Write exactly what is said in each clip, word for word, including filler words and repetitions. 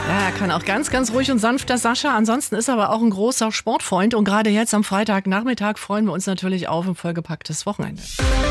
Ja, er kann auch ganz, ganz ruhig und sanft, der Sascha. Ansonsten ist er aber auch ein großer Sportfreund. Und gerade jetzt am Freitagnachmittag freuen wir uns natürlich auf ein vollgepacktes Wochenende.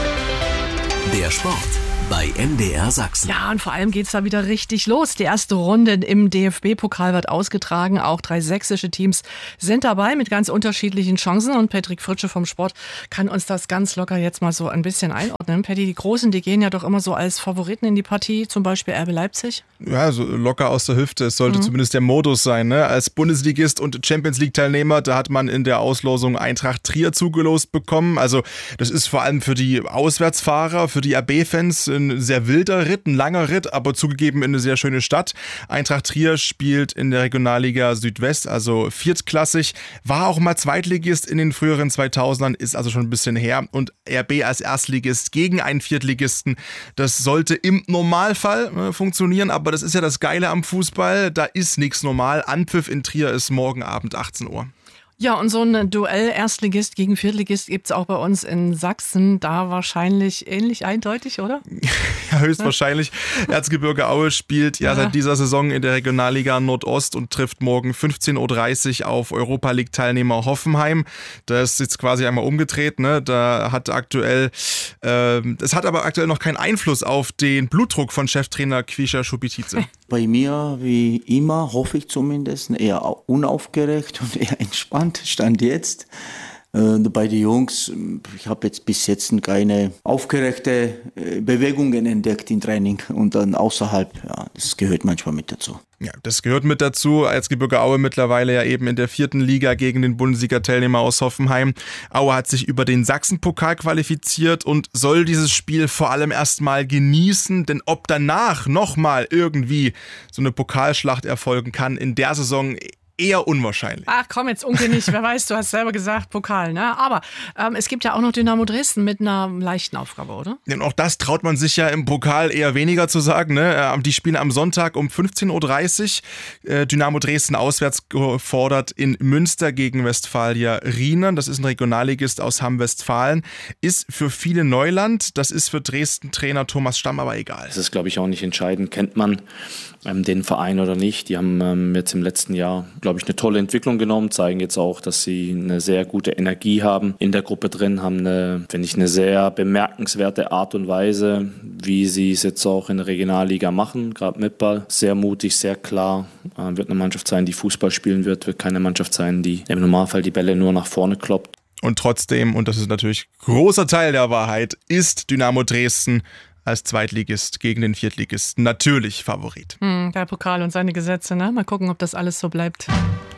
Der Sport bei M D R Sachsen. Ja, und vor allem geht's da wieder richtig los. Die erste Runde im D F B-Pokal wird ausgetragen. Auch drei sächsische Teams sind dabei mit ganz unterschiedlichen Chancen. Und Patrick Fritsche vom Sport kann uns das ganz locker jetzt mal so ein bisschen einordnen. Patty, die Großen, die gehen ja doch immer so als Favoriten in die Partie, zum Beispiel R B Leipzig. Ja, so locker aus der Hüfte. Es sollte mhm. zumindest der Modus sein. Ne? Als Bundesligist und Champions-League-Teilnehmer, da hat man in der Auslosung Eintracht Trier zugelost bekommen. Also das ist vor allem für die Auswärtsfahrer, für die R B-Fans ein sehr wilder Ritt, ein langer Ritt, aber zugegeben in eine sehr schöne Stadt. Eintracht Trier spielt in der Regionalliga Südwest, also viertklassig, war auch mal Zweitligist in den früheren zweitausendern, ist also schon ein bisschen her. Und R B als Erstligist gegen einen Viertligisten, das sollte im Normalfall äh, funktionieren, aber das ist ja das Geile am Fußball, da ist nichts normal. Anpfiff in Trier ist morgen Abend achtzehn Uhr. Ja, und so ein Duell Erstligist gegen Viertligist gibt's auch bei uns in Sachsen. Da wahrscheinlich ähnlich eindeutig, oder? Ja, höchstwahrscheinlich. Erzgebirge Aue spielt ja, ja seit dieser Saison in der Regionalliga Nordost und trifft morgen fünfzehn Uhr dreißig auf Europa League-Teilnehmer Hoffenheim. Das ist jetzt quasi einmal umgedreht. Ne? Da hat aktuell, äh, es hat aber aktuell noch keinen Einfluss auf den Blutdruck von Cheftrainer Quisha Schupitice. Bei mir, wie immer, hoffe ich zumindest, eher unaufgeregt und eher entspannt, Stand jetzt. Äh, bei den Jungs, ich habe jetzt bis jetzt keine aufgeregte äh, Bewegungen entdeckt im Training und dann außerhalb, ja, das gehört manchmal mit dazu. Ja, das gehört mit dazu. Erzgebirge Aue mittlerweile ja eben in der vierten Liga gegen den Bundesliga-Teilnehmer aus Hoffenheim. Aue hat sich über den Sachsenpokal qualifiziert und soll dieses Spiel vor allem erstmal genießen, denn ob danach nochmal irgendwie so eine Pokalschlacht erfolgen kann in der Saison, eher unwahrscheinlich. Ach komm, jetzt Unke nicht. Wer weiß, du hast selber gesagt, Pokal, ne? Aber ähm, es gibt ja auch noch Dynamo Dresden mit einer leichten Aufgabe, oder? Ja, und auch das traut man sich ja im Pokal eher weniger zu sagen. Ne? Die spielen am Sonntag um fünfzehn Uhr dreißig. Äh, Dynamo Dresden auswärts gefordert in Münster gegen Westfalia Rienen. Das ist ein Regionalligist aus Hamm-Westfalen. Ist für viele Neuland. Das ist für Dresden-Trainer Thomas Stamm aber egal. Das ist, glaube ich, auch nicht entscheidend. Kennt man ähm, den Verein oder nicht? Die haben ähm, jetzt im letzten Jahr, glaube ich, eine tolle Entwicklung genommen, zeigen jetzt auch, dass sie eine sehr gute Energie haben in der Gruppe drin, haben eine, finde ich, eine sehr bemerkenswerte Art und Weise, wie sie es jetzt auch in der Regionalliga machen, gerade mit Ball. Sehr mutig, sehr klar. Äh, wird eine Mannschaft sein, die Fußball spielen wird, wird keine Mannschaft sein, die im Normalfall die Bälle nur nach vorne kloppt. Und trotzdem, und das ist natürlich großer Teil der Wahrheit, ist Dynamo Dresden als Zweitligist gegen den Viertligisten natürlich Favorit. Hm, der Pokal und seine Gesetze, ne? Mal gucken, ob das alles so bleibt.